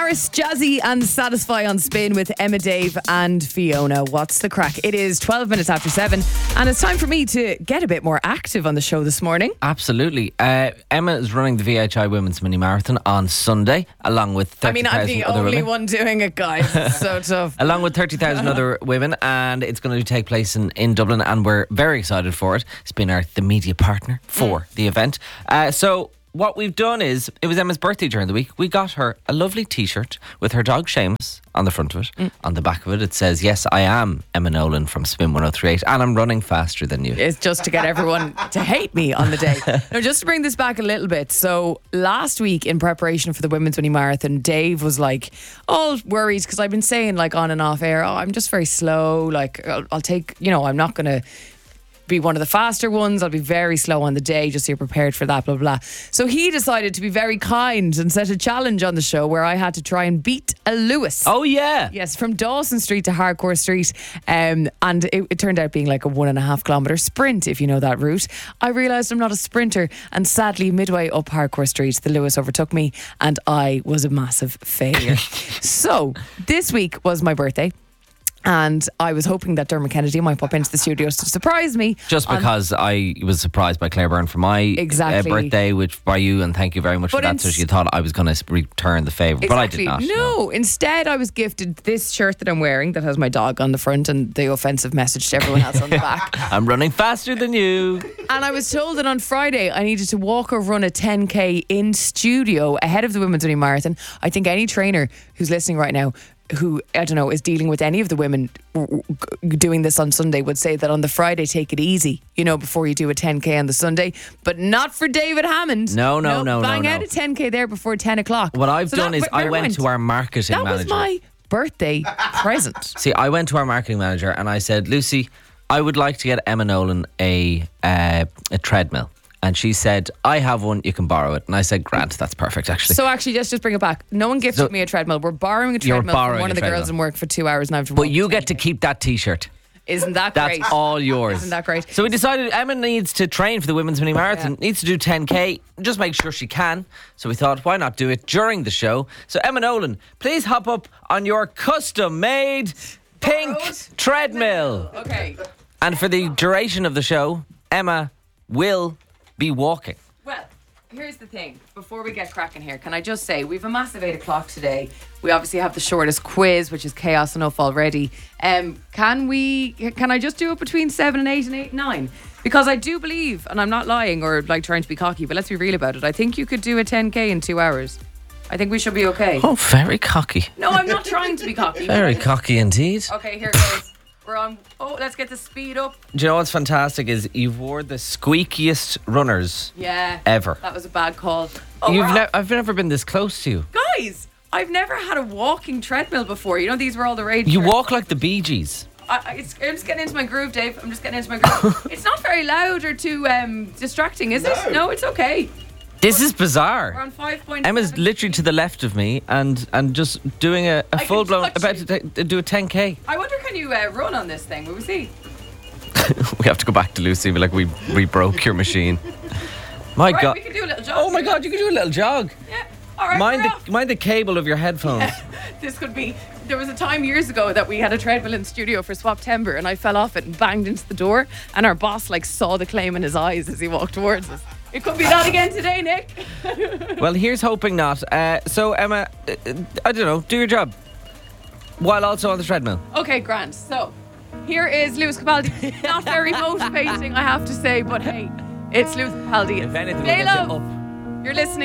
Morris, Jazzy and Satisfy on Spin with Emma, Dave and Fiona. What's the crack? It is 12 minutes after 7 and it's time for me to get a bit more active on the show this morning. Absolutely. Emma is running the VHI Women's Mini Marathon on Sunday along with 30,000 I'm the other only women. one doing it, guys. It's so tough. Along with 30,000 other women, and it's going to take place in Dublin, and we're very excited for it. It's been the media partner for the event. So what we've done is, it was Emma's birthday during the week. We got her a lovely t-shirt with her dog Seamus on the front of it. On the back of it, it says, "Yes, I am Emma Nolan from Spin 103.8 and I'm running faster than you." It's just to get everyone to hate me on the day. Now, just to bring this back a little bit. So last week, in preparation for the Women's Mini Marathon, Dave was like all worried because I've been saying like on and off air, I'm just very slow. Like I'll take, I'm not going to be one of the faster ones. I'll be very slow on the day, just so you're prepared for that, blah, blah. So he decided to be very kind and set a challenge on the show where I had to try and beat a Lewis. Oh, yeah. Yes, from Dawson Street to Hardcore Street. And it turned out being like a 1.5 kilometre sprint, if you know that route. I realised I'm not a sprinter, and sadly, midway up Hardcore Street, the Lewis overtook me and I was a massive failure. So this week was my birthday. And I was hoping that Dermot Kennedy might pop into the studios to surprise me. Just because I was surprised by Claire Byrne for my birthday, which by you, and thank you very much for that. So she thought I was going to return the favour, but I did not. No, instead I was gifted this shirt that I'm wearing that has my dog on the front and the offensive message to everyone else on the back. I'm running faster than you. And I was told that on Friday I needed to walk or run a 10k in studio ahead of the Women's Mini Marathon. I think any trainer who's listening right now who, I don't know, is dealing with any of the women doing this on Sunday would say that on the Friday, take it easy, before you do a 10k on the Sunday, but not for David Hammond. No. Bang out a 10k there before 10 o'clock. What I've done is I went to our marketing manager. That was my birthday present. See, I went to our marketing manager and I said, "Lucy, I would like to get Emma Nolan a treadmill." And she said, "I have one, you can borrow it." And I said, "Grant, that's perfect, actually." So actually, let's just bring it back. No one gifted me a treadmill. We're borrowing a treadmill from one of the girls in work for 2 hours. And I have to but you get to keep that t-shirt. Isn't that great? That's all yours. Isn't that great? So we decided Emma needs to train for the Women's Mini Marathon, needs to do 10k, just make sure she can. So we thought, why not do it during the show? So Emma Nolan, please hop up on your custom-made pink treadmill. Okay. And for the duration of the show, Emma will be walking. Well, here's the thing. Before we get cracking here, can I just say we've a massive 8 o'clock today. We obviously have the shortest quiz, which is chaos enough already. Can I just do it between 7 and 8 and 8 and 9? Because I do believe, and I'm not lying or like trying to be cocky, but let's be real about it. I think you could do a 10k in 2 hours. I think we should be okay. Oh, very cocky. No, I'm not trying to be cocky. Very cocky indeed. Okay, here goes. We're on. Oh, let's get the speed up. Do you know what's fantastic is you've wore the squeakiest runners ever. That was a bad call. Oh, I've never been this close to you. Guys, I've never had a walking treadmill before. These were all the rage. You walk like the Bee Gees. I'm just getting into my groove, Dave. I'm just getting into my groove. It's not very loud or too distracting, is it? No, it's okay. This is bizarre. We're on 5.7. Emma's literally to the left of me and just doing a full-blown, about to do a 10k. I wonder, can you run on this thing? Will we see? We have to go back to Lucy and be like, we broke your machine. My God. We can do a little jog. Oh my God, you can do a little jog. Yeah. All right. Mind the cable of your headphones. This could be. There was a time years ago that we had a treadmill in the studio for Swaptember and I fell off it and banged into the door and our boss saw the claim in his eyes as he walked towards us. It could be that again today, Nick. Well, here's hoping not. So, Emma, I don't know, do your job while also on the treadmill. Okay, Grant. So, here is Lewis Capaldi. Not very motivating, I have to say, but hey, it's Lewis Capaldi. If anything, Stay we'll get you love. up. You're listening.